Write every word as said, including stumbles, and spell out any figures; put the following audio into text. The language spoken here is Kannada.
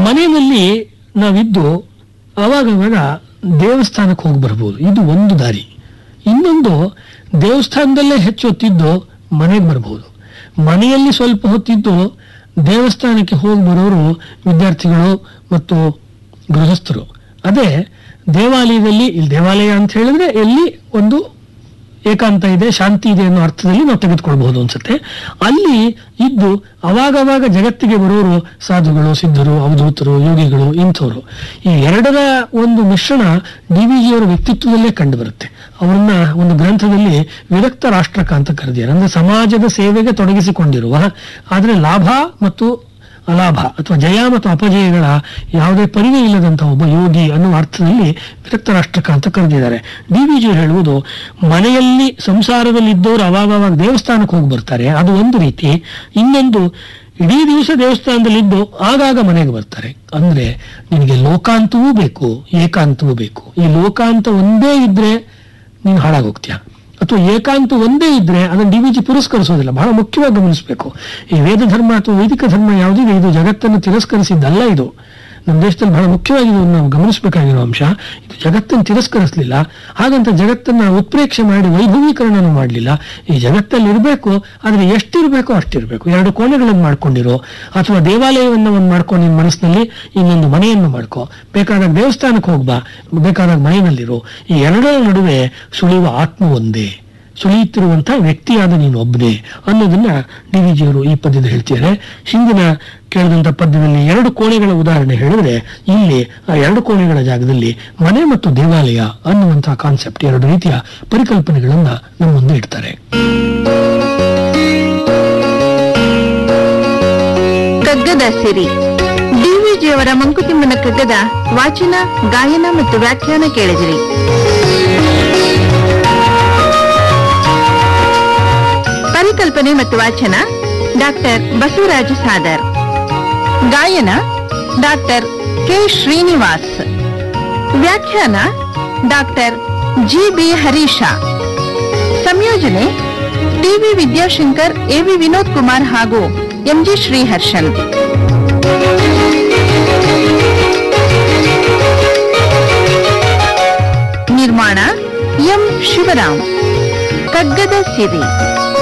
ಮನೆಯಲ್ಲಿ ನಾವಿದ್ದು ಅವಾಗವಾಗ ದೇವಸ್ಥಾನಕ್ಕೆ ಹೋಗಿ ಬರ್ಬೋದು, ಇದು ಒಂದು ದಾರಿ. ಇನ್ನೊಂದು, ದೇವಸ್ಥಾನದಲ್ಲೇ ಹೆಚ್ಚು ಹೊತ್ತಿದ್ದು ಮನೆಗೆ ಬರ್ಬೋದು. ಮನೆಯಲ್ಲಿ ಸ್ವಲ್ಪ ಹೊತ್ತಿದ್ದು ದೇವಸ್ಥಾನಕ್ಕೆ ಹೋಗಿ ಬರೋರು ವಿದ್ಯಾರ್ಥಿಗಳು ಮತ್ತು ಗೃಹಸ್ಥರು. ಅದೇ ದೇವಾಲಯದಲ್ಲಿ, ಇಲ್ಲಿ ದೇವಾಲಯ ಅಂತ ಹೇಳಿದ್ರೆ ಎಲ್ಲಿ ಒಂದು ಏಕಾಂತ ಇದೆ, ಶಾಂತಿ ಇದೆ ಅನ್ನೋ ಅರ್ಥದಲ್ಲಿ ನಾವು ತೆಗೆದುಕೊಳ್ಬಹುದು ಅನ್ಸುತ್ತೆ. ಅಲ್ಲಿ ಇದ್ದು ಅವಾಗವಾಗ ಜಗತ್ತಿಗೆ ಬರೋರು ಸಾಧುಗಳು, ಸಿದ್ಧರು, ಅವಧೂತರು, ಯೋಗಿಗಳು, ಇಂಥವ್ರು. ಈ ಎರಡರ ಒಂದು ಮಿಶ್ರಣ ಡಿ ವಿ ಜಿಯವರ ವ್ಯಕ್ತಿತ್ವದಲ್ಲೇ ಕಂಡು ಬರುತ್ತೆ. ಅವರನ್ನ ಒಂದು ಗ್ರಂಥದಲ್ಲಿ ವಿರಕ್ತ ರಾಷ್ಟ್ರಕ ಅಂತ ಕರೆದಿದ್ದಾರೆ. ಅಂದ್ರೆ ಸಮಾಜದ ಸೇವೆಗೆ ತೊಡಗಿಸಿಕೊಂಡಿರುವ, ಆದರೆ ಲಾಭ ಮತ್ತು ಅಲಾಭ ಅಥವಾ ಜಯ ಮತ್ತು ಅಪಜಯಗಳ ಯಾವುದೇ ಪರಿವೇ ಇಲ್ಲದಂತಹ ಒಬ್ಬ ಯೋಗಿ ಅನ್ನುವ ಅರ್ಥದಲ್ಲಿ ವಿರಕ್ತ ರಾಷ್ಟ್ರಕ ಅಂತ ಕರೆದಿದ್ದಾರೆ. ಡಿ ವಿ ಜಿ ಹೇಳುವುದು, ಮನೆಯಲ್ಲಿ ಸಂಸಾರದಲ್ಲಿ ಇದ್ದವರು ಅವಾಗವಾಗ ದೇವಸ್ಥಾನಕ್ಕೆ ಹೋಗಿ ಬರ್ತಾರೆ, ಅದು ಒಂದು ರೀತಿ. ಇನ್ನೊಂದು, ಇಡೀ ದಿವಸ ದೇವಸ್ಥಾನದಲ್ಲಿದ್ದು ಆಗಾಗ ಮನೆಗೆ ಬರ್ತಾರೆ. ಅಂದ್ರೆ ನಿನಗೆ ಲೋಕಾಂತವೂ ಬೇಕು, ಏಕಾಂತವೂ ಬೇಕು. ಈ ಲೋಕಾಂತ ಒಂದೇ ಇದ್ರೆ ನೀನು ಹಾಳಾಗೋಗ್ತೀಯ, ಅಥವಾ ಏಕಾಂತ ಒಂದೇ ಇದ್ರೆ ಅದನ್ನು ಡಿ ವಿ ಜಿ ಪುರಸ್ಕರಿಸೋದಿಲ್ಲ. ಬಹಳ ಮುಖ್ಯವಾಗಿ ಗಮನಿಸಬೇಕು. ಈ ವೇದ ಧರ್ಮ ಅಥವಾ ವೈದಿಕ ಧರ್ಮ ಯಾವುದಿದೆ, ಇದು ಜಗತ್ತನ್ನು ತಿರಸ್ಕರಿಸಿದ್ದಲ್ಲ. ಇದು ನಮ್ಮ ದೇಶದಲ್ಲಿ ಬಹಳ ಮುಖ್ಯವಾಗಿ ನಾವು ಗಮನಿಸಬೇಕಾಗಿರೋ ಅಂಶ. ಇದು ಜಗತ್ತನ್ನು ತಿರಸ್ಕರಿಸಲಿಲ್ಲ, ಹಾಗಂತ ಜಗತ್ತನ್ನ ಉತ್ಪ್ರೇಕ್ಷೆ ಮಾಡಿ ವೈಭವೀಕರಣನೂ ಮಾಡಲಿಲ್ಲ. ಈ ಜಗತ್ತಲ್ಲಿ ಇರಬೇಕು, ಆದ್ರೆ ಎಷ್ಟಿರಬೇಕೋ ಅಷ್ಟಿರಬೇಕು. ಎರಡು ಕೋಣೆಗಳನ್ನು ಮಾಡ್ಕೊಂಡಿರೋ, ಅಥವಾ ದೇವಾಲಯವನ್ನು ಒಂದು ಮಾಡ್ಕೊಂಡು ನಿನ್ನ ಮನಸ್ಸಿನಲ್ಲಿ ಇನ್ನೊಂದು ಮನೆಯನ್ನು ಮಾಡ್ಕೋ. ಬೇಕಾದಾಗ ದೇವಸ್ಥಾನಕ್ಕೆ ಹೋಗ್ಬಾ, ಬೇಕಾದಾಗ ಮನೆಯಲ್ಲಿರೋ. ಈ ಎರಡರ ನಡುವೆ ಸುಳಿಯುವ ಆತ್ಮ ಒಂದೇ, ಸುಳಿಯುತ್ತಿರುವಂತಹ ವ್ಯಕ್ತಿಯಾದ ನೀನು ಒಬ್ಬನೇ ಅನ್ನೋದನ್ನ ಡಿ ವಿ ಜಿಯವರು ಈ ಪದ್ಯದಲ್ಲಿ ಹೇಳ್ತಿದ್ದಾರೆ. ಹಿಂದಿನ ಕೇಳಿದಂತ ಪದ್ಯದಲ್ಲಿ ಎರಡು ಕೋಣೆಗಳ ಉದಾಹರಣೆ ಹೇಳಿದ್ರೆ, ಇಲ್ಲಿ ಆ ಎರಡು ಕೋಣೆಗಳ ಜಾಗದಲ್ಲಿ ಮನೆ ಮತ್ತು ದೇವಾಲಯ ಅನ್ನುವಂತಹ ಕಾನ್ಸೆಪ್ಟ್, ಎರಡು ರೀತಿಯ ಪರಿಕಲ್ಪನೆಗಳನ್ನ ನಮ್ಮ ಮುಂದೆ ಇಡ್ತಾರೆ. ಕಗ್ಗದ ಸಿರಿ ಡಿ ವಿ ಜಿಯವರ ಮಂಕುತಿಮ್ಮನ ಕಗ್ಗದ ವಾಚನ, ಗಾಯನ ಮತ್ತು ವ್ಯಾಖ್ಯಾನ ಕೇಳಿದಿರಿ. ಪರಿಕಲ್ಪನೆ ಮತ್ತು ವಾಚನ ಡಾಕ್ಟರ್ ಬಸವರಾಜ ಸಾದರ್. ಗಾಯನ ಡಾಕ್ಟರ್ ಕೆ ಶ್ರೀನಿವಾಸ್. ವ್ಯಾಖ್ಯಾನ ಡಾಕ್ಟರ್ ಜಿ ಬಿ ಹರೀಶ. ಸಂಯೋಜನೆ T V Vidyashankar, A V Vinod Kumar ಹಾಗೂ ಎಂ ಜಿ ಶ್ರೀಹರ್ಷನ್. ನಿರ್ಮಾಣ ಎಂ ಶಿವರಾಮ್. ಕಗ್ಗದ ಸಿರಿ.